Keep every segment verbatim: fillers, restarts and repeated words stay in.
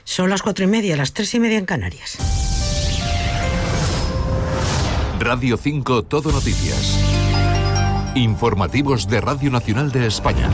Son las cuatro y media, las tres y media en Canarias. Radio cinco Todo Noticias. Informativos de Radio Nacional de España.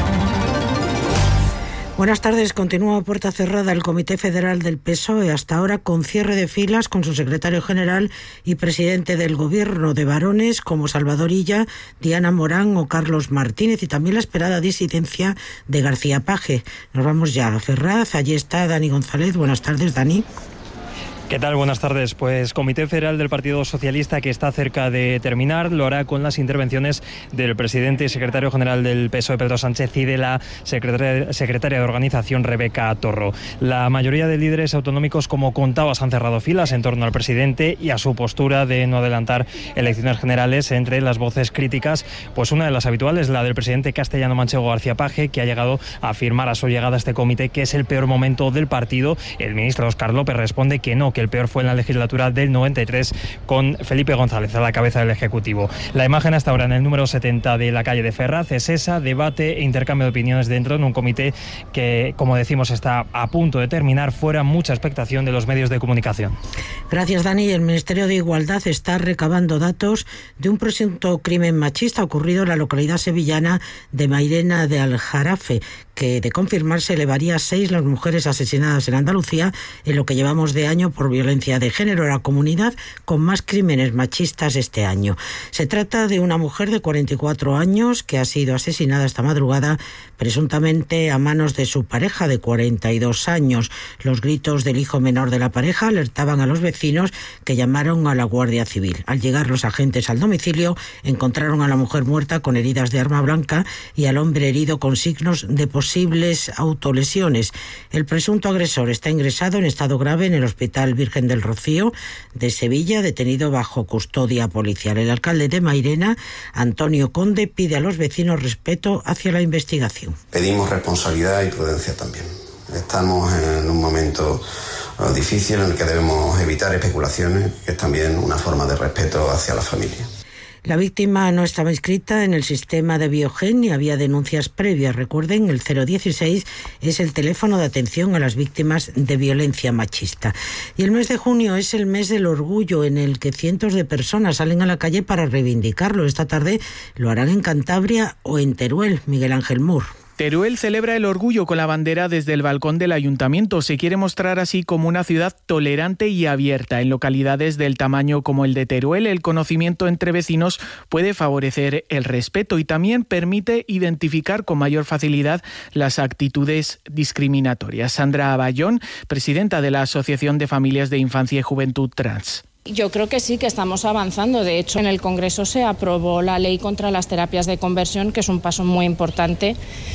Buenas tardes. Continúa a puerta cerrada el Comité Federal del P S O E, hasta ahora con cierre de filas con su secretario general y presidente del Gobierno, de varones como Salvador Illa, Diana Morán o Carlos Martínez, y también la esperada disidencia de García Paje. Nos vamos ya a Ferraz. Allí está Dani González. Buenas tardes, Dani. ¿Qué tal? Buenas tardes. Pues Comité Federal del Partido Socialista que está cerca de terminar, lo hará con las intervenciones del presidente y secretario general del P S O E, Pedro Sánchez, y de la secretaria, secretaria de Organización, Rebeca Torro. La mayoría de líderes autonómicos, como contabas, han cerrado filas en torno al presidente y a su postura de no adelantar elecciones generales. Entre las voces críticas, pues una de las habituales, la del presidente castellano-manchego García Paje, que ha llegado a afirmar a su llegada a este comité que es el peor momento del partido. El ministro Óscar López responde que no, que el peor fue en la legislatura del noventa y tres, con Felipe González a la cabeza del Ejecutivo. La imagen hasta ahora en el número setenta de la calle de Ferraz es esa: debate e intercambio de opiniones dentro de un comité que, como decimos, está a punto de terminar, fuera mucha expectación de los medios de comunicación. Gracias, Dani. El Ministerio de Igualdad está recabando datos de un presunto crimen machista ocurrido en la localidad sevillana de Mairena de Aljarafe, que, de confirmarse, elevaría a seis las mujeres asesinadas en Andalucía en lo que llevamos de año por violencia de género, la comunidad con más crímenes machistas este año. Se trata de una mujer de cuarenta y cuatro años que ha sido asesinada esta madrugada, presuntamente a manos de su pareja de cuarenta y dos años. Los gritos del hijo menor de la pareja alertaban a los vecinos, que llamaron a la Guardia Civil. Al llegar los agentes al domicilio, encontraron a la mujer muerta con heridas de arma blanca y al hombre herido con signos de posibles autolesiones. El presunto agresor está ingresado en estado grave en el Hospital Virgen del Rocío de Sevilla, detenido bajo custodia policial. El alcalde de Mairena, Antonio Conde, pide a los vecinos respeto hacia la investigación. Pedimos responsabilidad y prudencia también. Estamos en un momento difícil en el que debemos evitar especulaciones, que es también una forma de respeto hacia la familia. La víctima no estaba inscrita en el sistema de Biogen ni había denuncias previas. Recuerden, el cero dieciséis es el teléfono de atención a las víctimas de violencia machista. Y el mes de junio es el mes del orgullo, en el que cientos de personas salen a la calle para reivindicarlo. Esta tarde lo harán en Cantabria o en Teruel. Miguel Ángel Mur. Teruel celebra el orgullo con la bandera desde el balcón del ayuntamiento. Se quiere mostrar así como una ciudad tolerante y abierta. En localidades del tamaño como el de Teruel, el conocimiento entre vecinos puede favorecer el respeto y también permite identificar con mayor facilidad las actitudes discriminatorias. Sandra Bayón, presidenta de la Asociación de Familias de Infancia y Juventud Trans. Yo creo que sí, que estamos avanzando. De hecho, en el Congreso se aprobó la ley contra las terapias de conversión, que es un paso muy importante.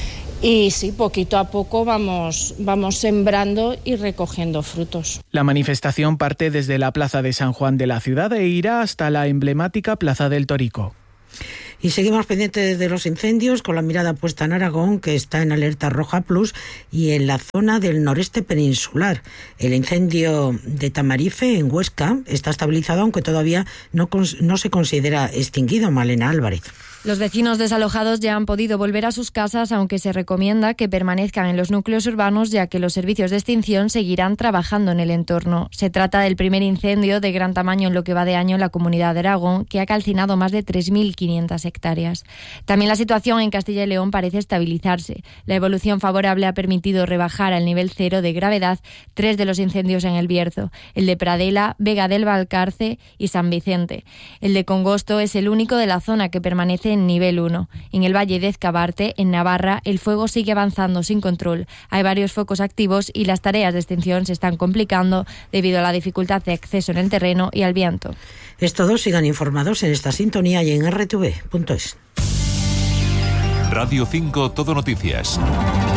Y sí, poquito a poco vamos, vamos sembrando y recogiendo frutos. La manifestación parte desde la Plaza de San Juan de la ciudad e irá hasta la emblemática Plaza del Torico. Y seguimos pendientes de los incendios, con la mirada puesta en Aragón, que está en alerta roja plus, y en la zona del noreste peninsular. El incendio de Tamarife, en Huesca, está estabilizado, aunque todavía no, no se considera extinguido. Malena Álvarez. Los vecinos desalojados ya han podido volver a sus casas, aunque se recomienda que permanezcan en los núcleos urbanos, ya que los servicios de extinción seguirán trabajando en el entorno. Se trata del primer incendio de gran tamaño en lo que va de año en la Comunidad de Aragón, que ha calcinado más de tres mil quinientas hectáreas. También la situación en Castilla y León parece estabilizarse. La evolución favorable ha permitido rebajar al nivel cero de gravedad tres de los incendios en el Bierzo: el de Pradela, Vega del Valcarce y San Vicente. El de Congosto es el único de la zona que permanece en nivel uno. En el Valle de Ezcabarte, en Navarra, el fuego sigue avanzando sin control. Hay varios focos activos y las tareas de extinción se están complicando debido a la dificultad de acceso en el terreno y al viento. Estos dos sigan informados en esta sintonía y en erre te ve punto es. Radio cinco Todo Noticias.